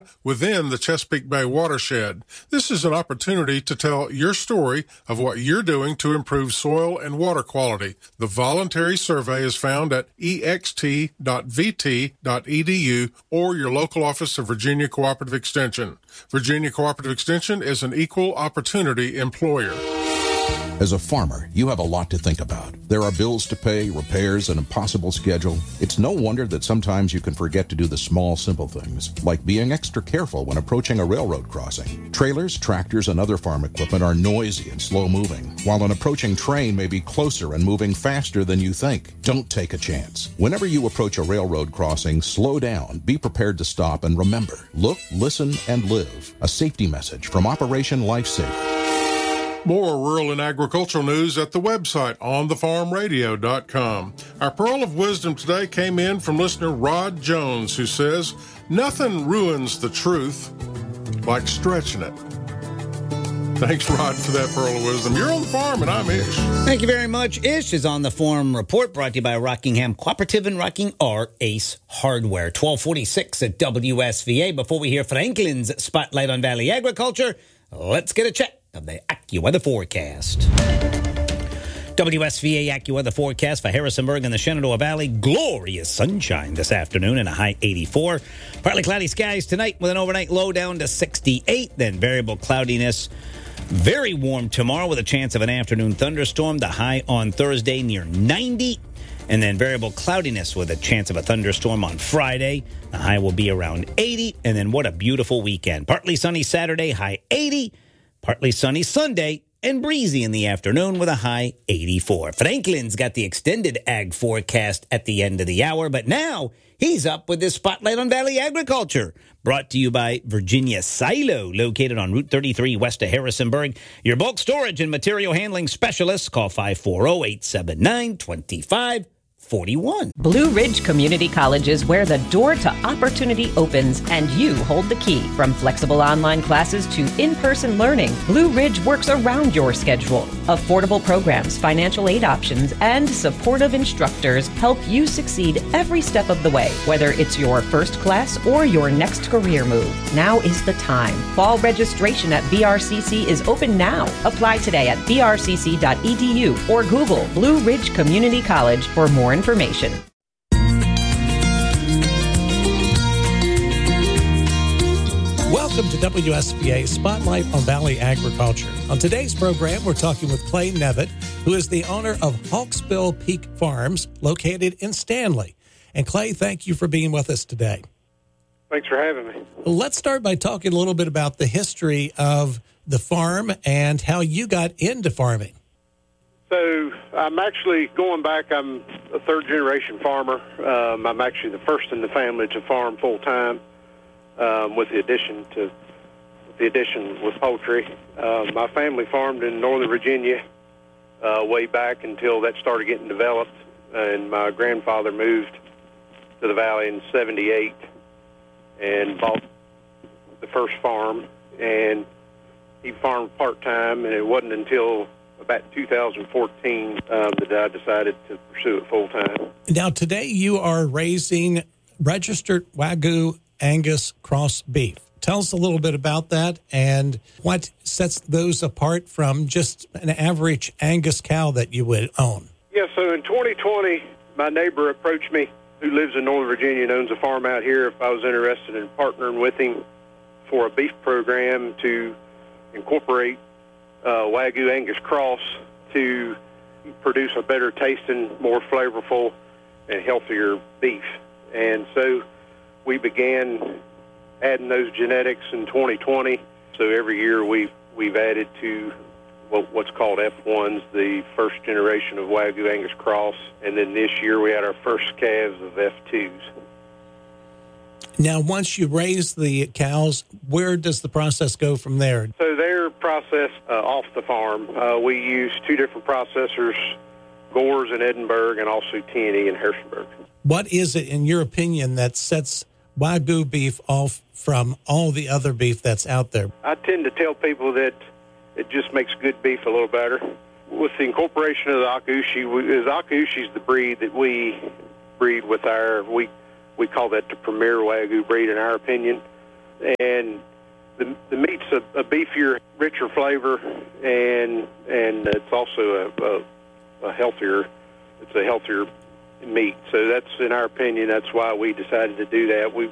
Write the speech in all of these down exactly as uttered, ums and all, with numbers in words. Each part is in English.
within the Chesapeake Bay watershed. This is an opportunity to tell your story of what you're doing to improve soil and water quality. The voluntary survey is found at e x t dot v t dot e d u or your local office of Virginia Cooperative Extension. Virginia Cooperative Extension is an equal opportunity employer. As a farmer, you have a lot to think about. There are bills to pay, repairs, an impossible schedule. It's no wonder that sometimes you can forget to do the small, simple things, like being extra careful when approaching a railroad crossing. Trailers, tractors, and other farm equipment are noisy and slow-moving, while an approaching train may be closer and moving faster than you think. Don't take a chance. Whenever you approach a railroad crossing, slow down, be prepared to stop, and remember, look, listen, and live. A safety message from Operation Lifesaver. More rural and agricultural news at the website on the farm radio dot com. Our pearl of wisdom today came in from listener Rod Jones, who says, "Nothing ruins the truth like stretching it." Thanks, Rod, for that pearl of wisdom. You're on the farm, and I'm Ish. Thank you very much. Ish is on the Farm Report, brought to you by Rockingham Cooperative and Rocking R. Ace Hardware. twelve forty-six at W S V A. Before we hear Franklin's Spotlight on Valley Agriculture, let's get a check of the AccuWeather forecast. W S V A AccuWeather forecast for Harrisonburg and the Shenandoah Valley. Glorious sunshine this afternoon and a high eighty-four. Partly cloudy skies tonight with an overnight low down to sixty-eight. Then variable cloudiness. Very warm tomorrow with a chance of an afternoon thunderstorm. The high on Thursday near ninety. And then variable cloudiness with a chance of a thunderstorm on Friday. The high will be around eighty. And then what a beautiful weekend. Partly sunny Saturday, high eighty. Partly sunny Sunday and breezy in the afternoon with a high eighty-four. Franklin's got the extended ag forecast at the end of the hour, but now he's up with this Spotlight on Valley Agriculture, brought to you by Virginia Silo, located on Route thirty-three west of Harrisonburg. Your bulk storage and material handling specialists. Call five four zero, eight seven nine, two five forty-one. Blue Ridge Community College is where the door to opportunity opens and you hold the key. From flexible online classes to in-person learning, Blue Ridge works around your schedule. Affordable programs, financial aid options, and supportive instructors help you succeed every step of the way, whether it's your first class or your next career move. Now is the time. Fall registration at B R C C is open now. Apply today at b r c c dot e d u or Google Blue Ridge Community College for more information. Welcome to W S V A Spotlight on Valley Agriculture. On today's program, we're talking with Clay Nevitt, who is the owner of Hawksbill Peak Farms, located in Stanley. And Clay, thank you for being with us today. Thanks for having me. Let's start by talking a little bit about the history of the farm and how you got into farming. So I'm actually going back. I'm a third-generation farmer. Um, I'm actually the first in the family to farm full-time, um, with the addition to with the addition with poultry. Uh, my family farmed in Northern Virginia uh, way back until that started getting developed, and my grandfather moved to the valley in seventy-eight and bought the first farm, and he farmed part-time, and it wasn't until about two thousand fourteen um, that I decided to pursue it full-time. Now, today you are raising registered Wagyu Angus cross beef. Tell us a little bit about that and what sets those apart from just an average Angus cow that you would own. Yeah, so in twenty twenty, my neighbor approached me, who lives in Northern Virginia and owns a farm out here, if I was interested in partnering with him for a beef program to incorporate Uh, Wagyu Angus cross to produce a better tasting, more flavorful, and healthier beef. And so we began adding those genetics in twenty twenty. So every year we've, we've added to what, what's called F ones, the first generation of Wagyu Angus cross. And then this year we had our first calves of F twos. Now, once you raise the cows, where does the process go from there? So they're processed uh, off the farm. Uh, we use two different processors, Gores in Edinburgh and also T and E in Harrisonburg. What is it, in your opinion, that sets Wagyu beef off from all the other beef that's out there? I tend to tell people that it just makes good beef a little better. With the incorporation of the Akaushi, we, is Akaushi is the breed that we breed with our, we We call that the premier Wagyu breed, in our opinion. and the the meat's a, a beefier, richer flavor, and and it's also a, a, a healthier. It's a healthier meat. So that's, in our opinion, that's why we decided to do that. We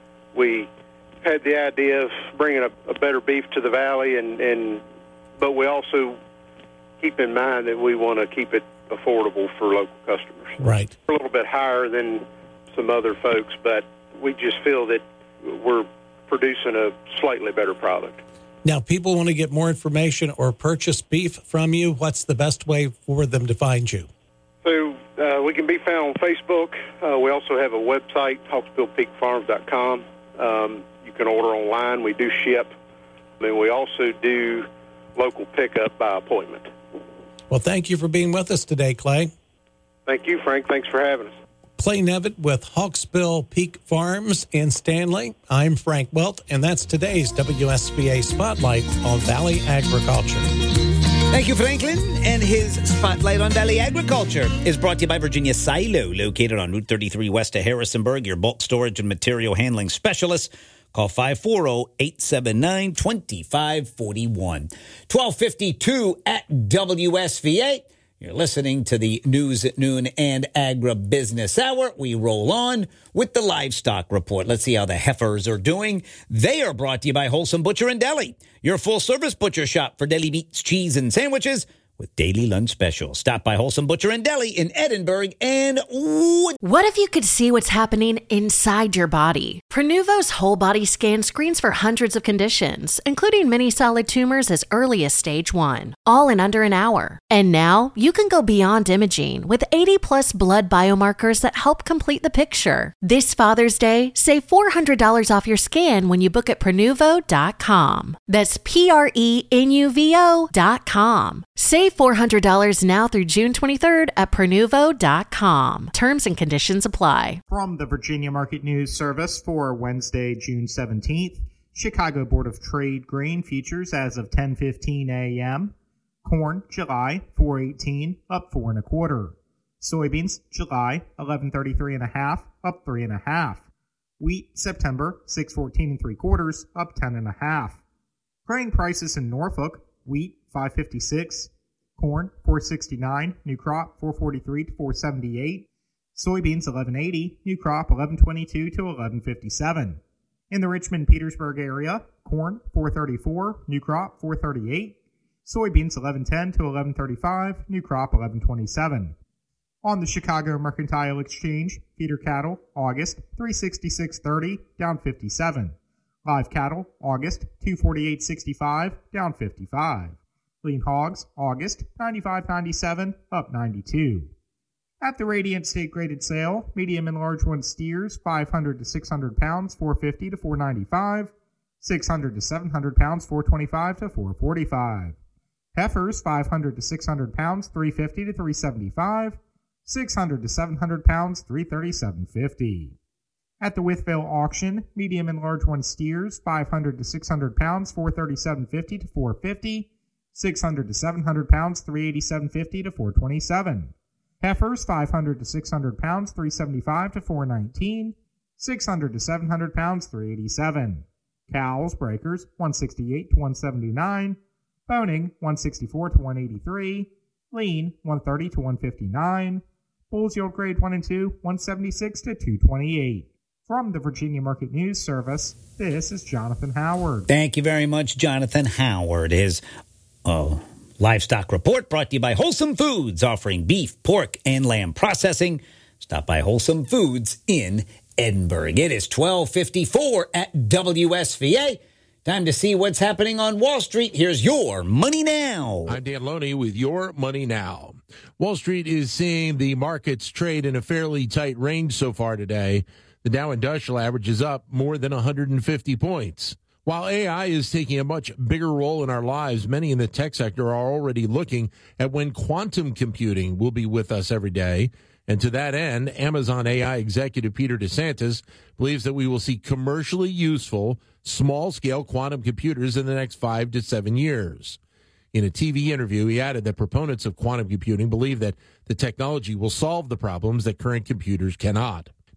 we had the idea of bringing a, a better beef to the valley, and, and but we also keep in mind that we want to keep it affordable for local customers. Right. We're a little bit higher than some other folks, but we just feel that we're producing a slightly better product. Now, people want to get more information or purchase beef from you. What's the best way for them to find you? So uh, we can be found on Facebook. Uh, we also have a website, hawksbill peak farms dot com. Um, you can order online. We do ship. And we also do local pickup by appointment. Well, thank you for being with us today, Clay. Thank you, Frank. Thanks for having us. Clay Nevitt with Hawksbill Peak Farms in Stanley. I'm Frank Welt, and that's today's W S B A Spotlight on Valley Agriculture. Thank you, Franklin. And his Spotlight on Valley Agriculture is brought to you by Virginia Silo, located on Route thirty-three west of Harrisonburg, your bulk storage and material handling specialist. Call five four zero, eight seven nine, two five four one. twelve fifty-two at W S V A. You're listening to the News at Noon and Agribusiness Hour. We roll on with the Livestock Report. Let's see how the heifers are doing. They are brought to you by Wholesome Butcher and Deli, your full-service butcher shop for deli meats, cheese, and sandwiches with daily lunch specials. Stop by Wholesome Butcher and Deli in Edinburgh and Wood. What if you could see what's happening inside your body? Prenuvo's whole body scan screens for hundreds of conditions, including many solid tumors as early as stage one, all in under an hour. And now you can go beyond imaging with eighty plus blood biomarkers that help complete the picture. This Father's Day, save four hundred dollars off your scan when you book at prenuvo dot com. That's P R E N U V O dot com. Save four hundred dollars now through June twenty-third at prenuvo dot com. Terms and conditions apply. From the Virginia Market News Service for Wednesday, June seventeenth, Chicago Board of Trade grain futures as of ten fifteen a.m. Corn, July, four eighteen, up four and a quarter. Soybeans, July, eleven thirty-three and a half, up three and a half. Wheat, September, six fourteen and three quarters, up ten and a half. Grain prices in Norfolk, wheat, five fifty-six, corn, four sixty-nine, new crop, four forty-three to four seventy-eight, soybeans, eleven eighty, new crop, eleven twenty-two to eleven fifty-seven. In the Richmond-Petersburg area, corn, four thirty-four, new crop, four thirty-eight, soybeans, eleven ten to eleven thirty-five, new crop, eleven twenty-seven. On the Chicago Mercantile Exchange, feeder cattle, August, three sixty-six thirty, down fifty-seven. Live cattle, August, two forty-eight sixty-five, down fifty-five. Lean hogs, August, ninety-five ninety-seven, up ninety-two. At the Radiant State Graded Sale, medium and large one steers, five hundred to six hundred pounds, four fifty to four ninety-five. six hundred to seven hundred pounds, four twenty-five to four forty-five. Heifers, five hundred to six hundred pounds, three fifty to three seventy-five. six hundred to seven hundred pounds, three thirty-seven fifty. At the Wytheville auction, medium and large one steers, five hundred to six hundred pounds, four thirty-seven fifty to four fifty. six hundred to seven hundred pounds, three eighty-seven fifty to four twenty-seven. Heifers, five hundred to six hundred pounds, three seventy-five to four nineteen. six hundred to seven hundred pounds, three eighty-seven. Cows, breakers, one sixty-eight to one seventy-nine. Boning, one sixty-four to one eighty-three. Lean, one thirty to one fifty-nine. Bulls yield grade one and two, one seventy-six to two twenty-eight. From the Virginia Market News Service, this is Jonathan Howard. Thank you very much, Jonathan Howard. His uh, Livestock Report brought to you by Wholesome Foods, offering beef, pork, and lamb processing. Stop by Wholesome Foods in Edinburgh. It is twelve fifty-four at W S V A. Time to see what's happening on Wall Street. Here's Your Money Now. I'm Dan Loney with Your Money Now. Wall Street is seeing the markets trade in a fairly tight range so far today. The Dow Industrial Average is up more than one hundred fifty points. While A I is taking a much bigger role in our lives, many in the tech sector are already looking at when quantum computing will be with us every day. And to that end, Amazon A I executive Peter DeSantis believes that we will see commercially useful, small-scale quantum computers in the next five to seven years. In a T V interview, he added that proponents of quantum computing believe that the technology will solve the problems that current computers cannot.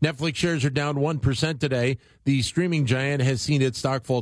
Netflix shares are down one percent today. The streaming giant has seen its stock fall